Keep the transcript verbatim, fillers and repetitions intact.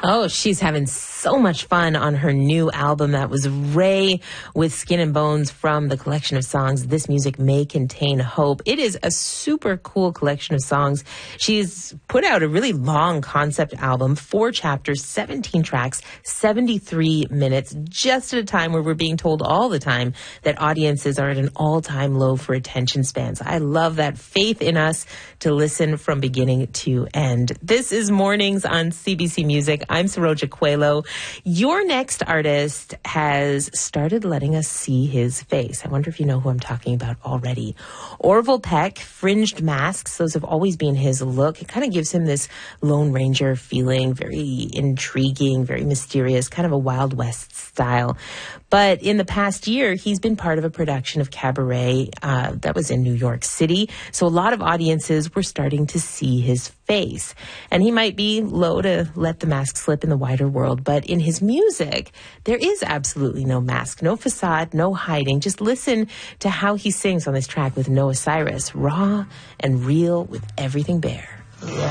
Oh, she's having so much fun on her new album. That was Ray with Skin and Bones from the collection of songs This Music May Contain Hope. It is a super cool collection of songs. She's put out a really long concept album, four chapters, seventeen tracks, seventy-three minutes, just at a time where we're being told all the time that audiences are at an all-time low for attention spans. I love that faith in us to listen from beginning to end. This is Mornings on C B C Music. I'm Saroja Coelho. Your next artist has started letting us see his face. I wonder if you know who I'm talking about already. Orville Peck, fringed masks, those have always been his look. It kind of gives him this Lone Ranger feeling, very intriguing, very mysterious, kind of a Wild West style. But in the past year, he's been part of a production of Cabaret uh, that was in New York City. So a lot of audiences were starting to see his face. And he might be low to let the mask slip in the wider world, but in his music, there is absolutely no mask, no facade, no hiding. Just listen to how he sings on this track with Noah Cyrus, raw and real with everything bare.